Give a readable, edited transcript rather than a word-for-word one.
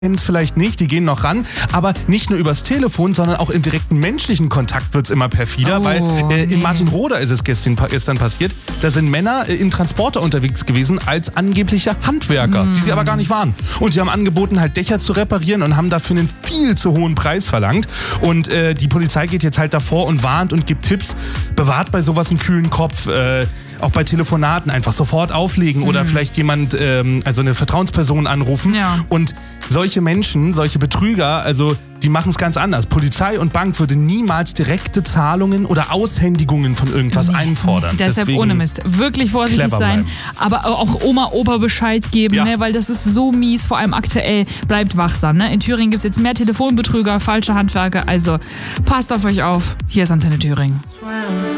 kennen es vielleicht nicht, die gehen noch ran, aber nicht nur übers Telefon, sondern auch im direkten menschlichen Kontakt wird es immer perfider, weil in Martinroda ist es gestern passiert, da sind Männer im Transporter unterwegs gewesen als angebliche Handwerker, die sie aber gar nicht waren. Und die haben angeboten, halt Dächer zu reparieren und haben dafür einen viel zu hohen Preis verlangt. Und die Polizei geht jetzt halt davor und warnt und gibt Tipps, bewahrt bei sowas einen kühlen Kopf, auch bei Telefonaten einfach sofort auflegen oder vielleicht jemand, also eine Vertrauensperson anrufen. Ja. Und solche Menschen, solche Betrüger, also die machen es ganz anders. Polizei und Bank würde niemals direkte Zahlungen oder Aushändigungen von irgendwas einfordern. Deshalb ohne Mist. Wirklich vorsichtig sein, aber auch Oma, Opa Bescheid geben, ne? Weil das ist so mies, vor allem aktuell. Bleibt wachsam. Ne? In Thüringen gibt es jetzt mehr Telefonbetrüger, falsche Handwerker, also passt auf euch auf. Hier ist Antenne Thüringen.